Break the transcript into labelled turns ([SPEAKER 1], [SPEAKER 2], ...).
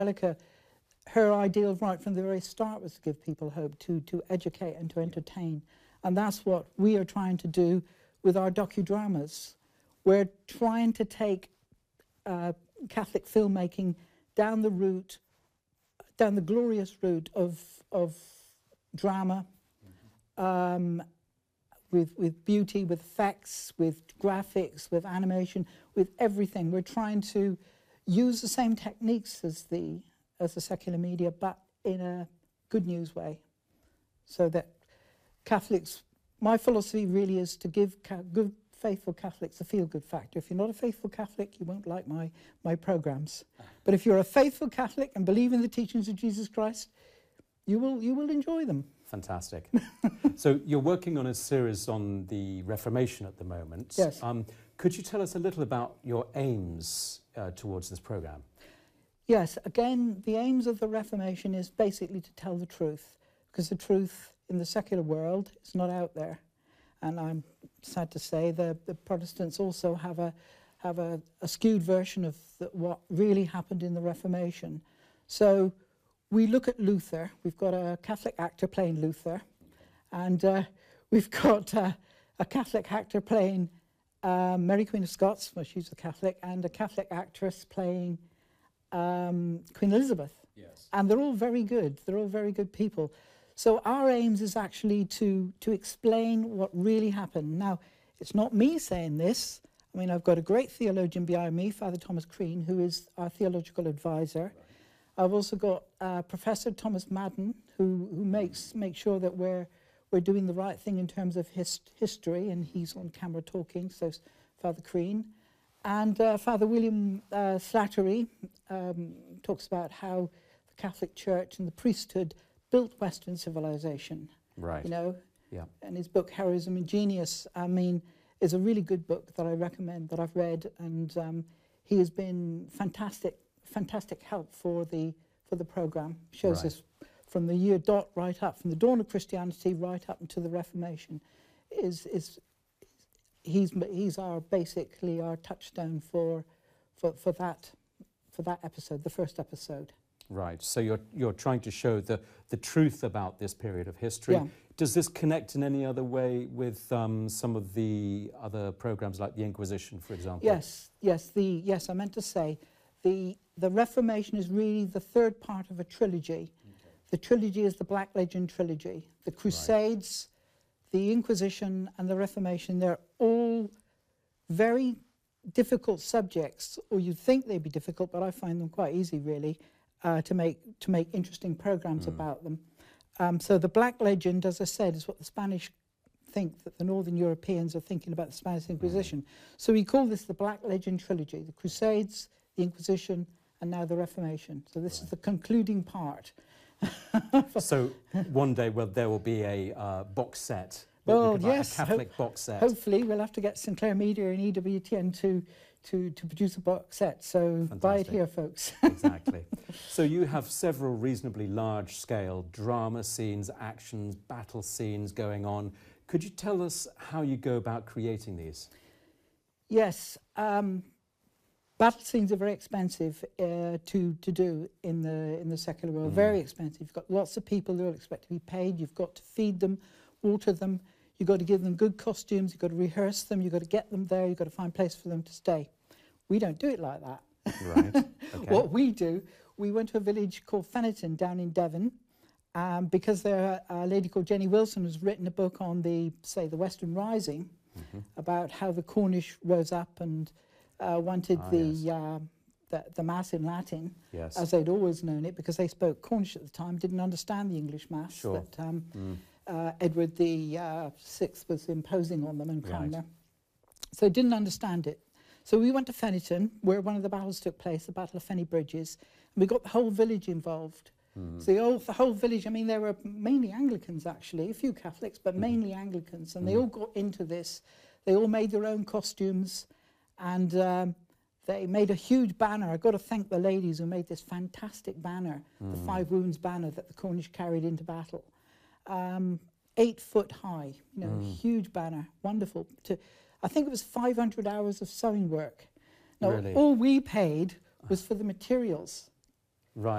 [SPEAKER 1] Angelica, her ideal right from the very start was to give people hope, to educate and to entertain. And that's what we are trying to do with our docudramas. We're trying to take Catholic filmmaking down the glorious route of drama, with beauty, with effects, with graphics, with animation, with everything. We're trying to use the same techniques as the secular media, but in a good news way, so that Catholics, my philosophy really is to give good, faithful Catholics a feel-good factor. If you're not a faithful Catholic, you won't like my programs. But if you're a faithful Catholic and believe in the teachings of Jesus Christ, you will enjoy them.
[SPEAKER 2] Fantastic. So you're working on a series on the Reformation at the moment.
[SPEAKER 1] Yes.
[SPEAKER 2] Could you tell us a little about your aims towards this program?
[SPEAKER 1] Yes, again, the aims of the Reformation is basically to tell the truth, because the truth in the secular world is not out there. And I'm sad to say the Protestants also have a skewed version of what really happened in the Reformation. So we look at Luther. We've got a Catholic actor playing Luther, and we've got a Catholic actor playing Mary Queen of Scots, well, she's a Catholic, and a Catholic actress playing Queen Elizabeth.
[SPEAKER 2] Yes.
[SPEAKER 1] And they're all very good. They're all very good people. So our aims is actually to explain what really happened. Now, it's not me saying this. I mean, I've got a great theologian behind me, Father Thomas Crean, who is our theological advisor. Right. I've also got Professor Thomas Madden, who makes sure that we're doing the right thing in terms of history, and he's on camera talking, so Father Crean. And Father William Slattery talks about how the Catholic Church and the priesthood built Western civilization.
[SPEAKER 2] Right.
[SPEAKER 1] You know?
[SPEAKER 2] Yeah. And
[SPEAKER 1] his book, Heroism and Genius, I mean, is a really good book that I recommend, that I've read, and he has been fantastic help for the program. Shows us from the year dot right up, from the dawn of Christianity right up into the Reformation. He's basically our touchstone for that episode, the first episode.
[SPEAKER 2] Right. So you're trying to show the truth about this period of history.
[SPEAKER 1] Yeah.
[SPEAKER 2] Does this connect in any other way with some of the other programs like the Inquisition, for example?
[SPEAKER 1] Yes. I meant to say the Reformation is really the third part of a trilogy. Okay. The trilogy is the Black Legend trilogy. The Crusades, the Inquisition, and the Reformation. They're all very difficult subjects, or you'd think they'd be difficult, but I find them quite easy, really, to make interesting programs about them. So the Black Legend, as I said, is what the Spanish think that the Northern Europeans are thinking about the Spanish Inquisition. So we call this the Black Legend trilogy: the Crusades, the Inquisition, and now the Reformation. So this is the concluding part.
[SPEAKER 2] So one day, well, there will be a box set.
[SPEAKER 1] Well, yes,
[SPEAKER 2] a Catholic box set.
[SPEAKER 1] Hopefully, we'll have to get Sinclair Media and EWTN to produce a box set. So
[SPEAKER 2] fantastic.
[SPEAKER 1] Buy it here, folks.
[SPEAKER 2] Exactly. So you have several reasonably large-scale drama scenes, actions, battle scenes going on. Could you tell us how you go about creating these?
[SPEAKER 1] Yes. Battle scenes are very expensive to do in the secular world. Very expensive. You've got lots of people who expect to be paid. You've got to feed them, water them. You've got to give them good costumes. You've got to rehearse them. You've got to get them there. You've got to find a place for them to stay. We don't do it like that.
[SPEAKER 2] Right. Okay.
[SPEAKER 1] What we do, we went to a village called Fennerton down in Devon, because there a lady called Jenny Wilson has written a book on the Western Rising, about how the Cornish rose up and wanted the Mass in Latin, as they'd always known it, because they spoke Cornish at the time, didn't understand the English Mass that Edward VI was imposing on them and Cranmer. So didn't understand it. So we went to Fennerton, where one of the battles took place, the Battle of Fenny Bridges, and we got the whole village involved. So the whole village, I mean, there were mainly Anglicans, actually, a few Catholics, but mainly Anglicans, and they all got into this. They all made their own costumes, and they made a huge banner. I've got to thank the ladies who made this fantastic banner, the Five Wounds banner that the Cornish carried into battle. 8 foot high, you know, huge banner, wonderful. I think it was 500 hours of sewing work. Now, all we paid was for the materials.